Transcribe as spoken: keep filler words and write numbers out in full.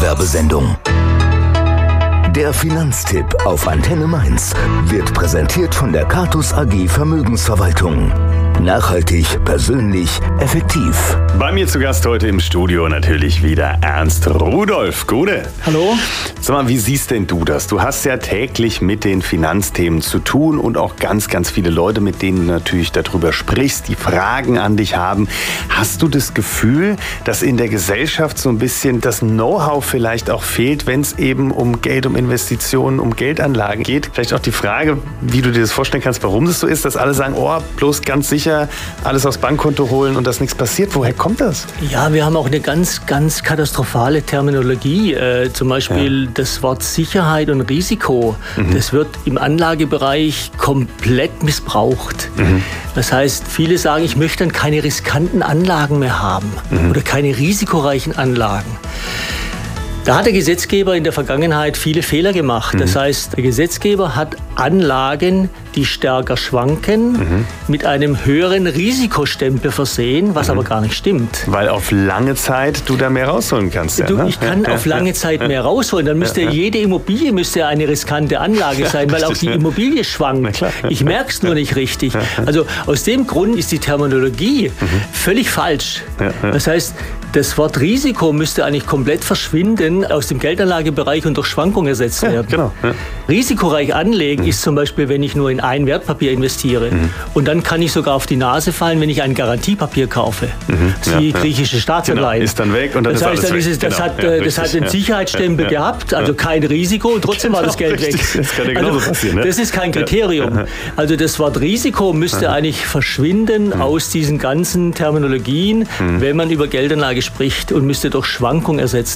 Dauerwerbesendung. Der Finanztipp auf Antenne Mainz wird präsentiert von der Catus A G Vermögensverwaltung. Nachhaltig, persönlich, effektiv. Bei mir zu Gast heute im Studio natürlich wieder Ernst Rudolph. Gute. Hallo. Sag mal, wie siehst denn du das? Du hast ja täglich mit den Finanzthemen zu tun und auch ganz, ganz viele Leute, mit denen du natürlich darüber sprichst, die Fragen an dich haben. Hast du das Gefühl, dass in der Gesellschaft so ein bisschen das Know-how vielleicht auch fehlt, wenn es eben um Geld, um Investitionen, um Geldanlagen geht? Vielleicht auch die Frage, wie du dir das vorstellen kannst, warum das so ist, dass alle sagen, oh, bloß ganz sicher alles aufs Bankkonto holen und dass nichts passiert. Woher kommt das? Ja, wir haben auch eine ganz, ganz katastrophale Terminologie. Äh, zum Beispiel ja. das Wort Sicherheit und Risiko. Mhm. Das wird im Anlagebereich komplett missbraucht. Mhm. Das heißt, viele sagen, ich möchte dann keine riskanten Anlagen mehr haben mhm. oder keine risikoreichen Anlagen. Da hat der Gesetzgeber in der Vergangenheit viele Fehler gemacht. Mhm. Das heißt, der Gesetzgeber hat Anlagen, die stärker schwanken, mhm. mit einem höheren Risikostempel versehen, was mhm. aber gar nicht stimmt. Weil auf lange Zeit du da mehr rausholen kannst. Ja, du, ne? Ich kann ja, auf lange ja, Zeit mehr rausholen. Dann müsste ja, ja. jede Immobilie müsste eine riskante Anlage sein, weil auch die Immobilie schwankt. Ich merke es nur nicht richtig. Also aus dem Grund ist die Terminologie mhm. völlig falsch. Ja, ja. Das heißt, das Wort Risiko müsste eigentlich komplett verschwinden, aus dem Geldanlagebereich und durch Schwankungen ersetzt werden. Ja, genau, ja. Risikoreich anlegen mhm. ist zum Beispiel, wenn ich nur in ein Wertpapier investiere. Mhm. Und dann kann ich sogar auf die Nase fallen, wenn ich ein Garantiepapier kaufe. Mhm. Die ja, griechische Staatsanleihen. Genau. Ist dann weg und dann das ist heißt, alles dann ist es, weg. Das, genau. hat, ja, das hat einen Sicherheitsstempel ja, gehabt, ja. also kein Risiko und trotzdem genau, war das Geld richtig. weg. Das kann ja genauso also, passieren. Ne? Das ist kein Kriterium. Also das Wort Risiko müsste eigentlich verschwinden mhm. aus diesen ganzen Terminologien, mhm. wenn man über Geldanlage spricht und müsste durch Schwankung ersetzt